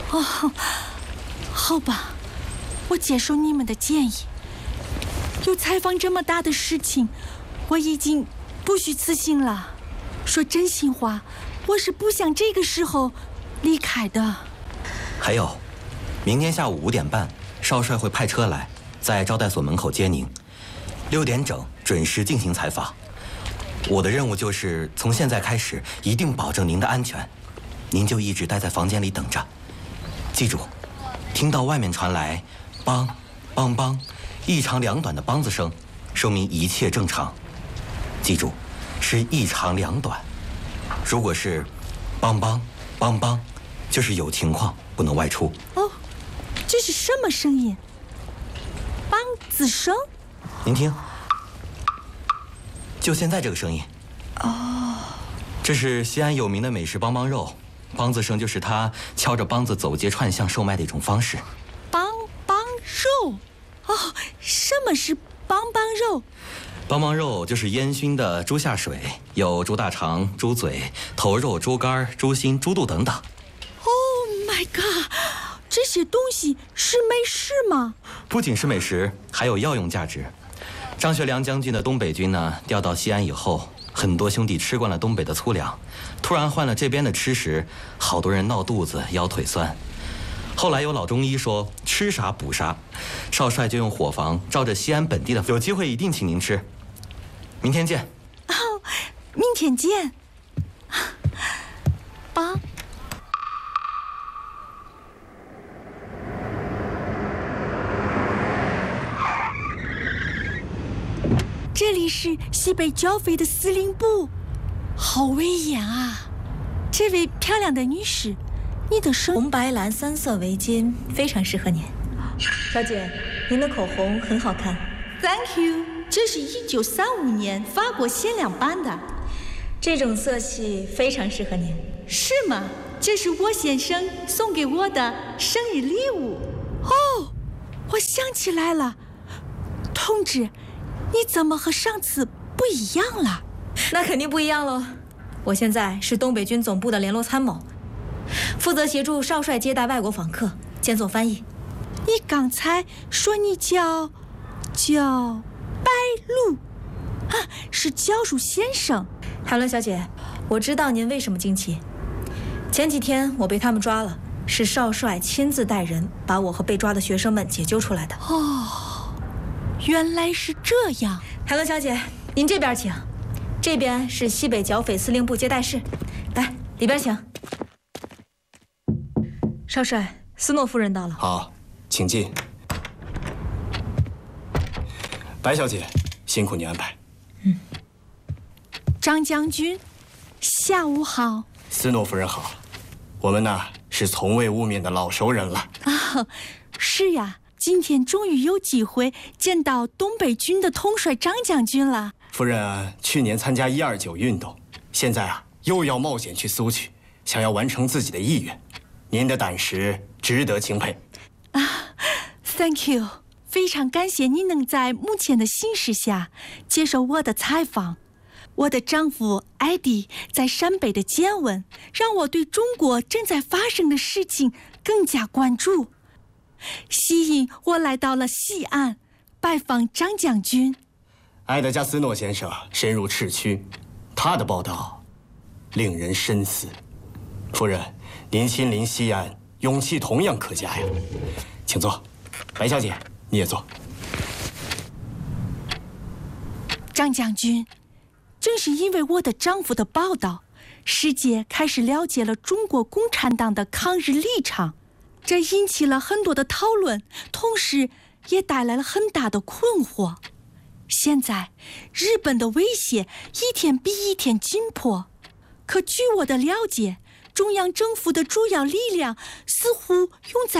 哦，好吧，我接受你们的建议。有采访这么大的事情，我已经不虚此行了。说真心话，我是不想这个时候离开的。 还有，明天下午5点半，少帅会派车来，在招待所门口接您。6点整准时进行采访。我的任务就是从现在开始，一定保证您的安全。您就一直待在房间里等着。记住，听到外面传来“梆梆梆”一长两短的梆子声，说明一切正常。记住，是一长两短。如果是“梆梆梆梆”，就是有情况，不能外出。 哦，这是什么声音？梆子声？ 您听，就现在这个声音。 哦， 这是西安有名的美食梆梆肉。梆子声就是他敲着梆子走街串巷售卖的一种方式。 梆梆肉，哦，什么是梆梆肉？ 梆梆肉就是烟熏的猪下水，有猪大肠、猪嘴、头肉、猪肝、猪心、猪肚等等。 Oh my god， 这些东西是美食吗？ 不仅是美食，还有药用价值。张学良将军的东北军呢，调到西安以后，很多兄弟吃惯了东北的粗粮，突然换了这边的吃食，好多人闹肚子、腰腿酸。后来有老中医说吃啥补啥，少帅就用伙房照着西安本地的，有机会一定请您吃。明天见。 哦，明天见。梆。这里是西北剿匪的司令部，好威严啊！这位漂亮的女士，你的红白蓝3色围巾非常适合您。小姐，您的口红很好看。 Thank you。这是1935年法国限量版的， 这种色系非常适合您。 是吗？这是我先生送给我的生日礼物。哦，我想起来了，同志，你怎么和上次不一样了？ 那肯定不一样喽。我现在是东北军总部的联络参谋，负责协助少帅接待外国访客，兼做翻译。 你刚才说你叫白鹿啊，是教书先生。 海伦小姐，我知道您为什么惊奇。前几天我被他们抓了，是少帅亲自带人把我和被抓的学生们解救出来的。 哦，原来是这样。 海伦小姐，您这边请，这边是西北剿匪司令部接待室，来，里边请。少帅，斯诺夫人到了。 好，请进。白小姐，辛苦你安排。 张将军，下午好。 斯诺夫人好，我们呢是从未晤面的老熟人了。 啊，是呀，今天终于有机会见到东北军的统帅张将军了。 夫人啊，去年参加129运动，现在啊又要冒险去苏区，想要完成自己的意愿，您的胆识值得钦佩。 啊 ，Thank you。非常感谢你能在目前的形势下接受我的采访。我的丈夫艾迪在陕北的见闻，让我对中国正在发生的事情更加关注，吸引我来到了西安拜访张将军。 埃德加斯诺先生深入赤区，他的报道令人深思。夫人，您亲临西安，勇气同样可嘉呀。请坐，白小姐。你也坐。 张将军，正是因为我的丈夫的报道，世界开始了解了中国共产党的抗日立场，这引起了很多的讨论，同时也带来了很大的困惑。现在，日本的威胁一天比一天紧迫，可据我的了解，中央政府的主要力量似乎用在